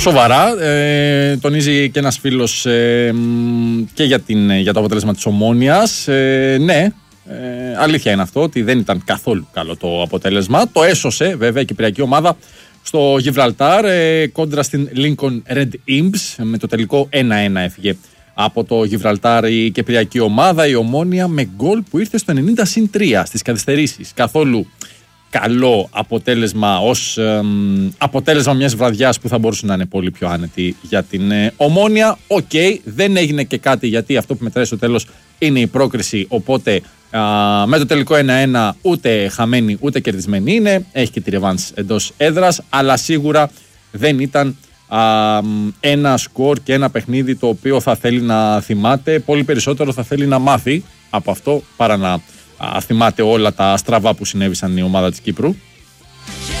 Σοβαρά, τονίζει και ένας φίλος και για το αποτέλεσμα της Ομόνοιας. Ναι, αλήθεια είναι αυτό ότι δεν ήταν καθόλου καλό το αποτέλεσμα. Το έσωσε βέβαια η κυπριακή ομάδα στο Γιβραλτάρ κόντρα στην Lincoln Red Imps. Με το τελικό 1-1 έφυγε από το Γιβραλτάρ η κυπριακή ομάδα. Η Ομόνια με γκολ που ήρθε στο 90-3 στις καθυστερήσεις. Καθόλου καλό αποτέλεσμα ως αποτέλεσμα μιας βραδιάς που θα μπορούσε να είναι πολύ πιο άνετη για την Ομόνια. Δεν έγινε και κάτι, γιατί αυτό που μετράει στο τέλος είναι η πρόκριση, οπότε με το τελικό 1-1 ούτε χαμένη ούτε κερδισμένη είναι. Έχει και τη ρεβάνς εντός έδρας, αλλά σίγουρα δεν ήταν ένα σκορ και ένα παιχνίδι το οποίο θα θέλει να θυμάται. Πολύ περισσότερο θα θέλει να μάθει από αυτό παρά να θυμάται όλα τα στραβά που συνέβησαν η ομάδα της Κύπρου.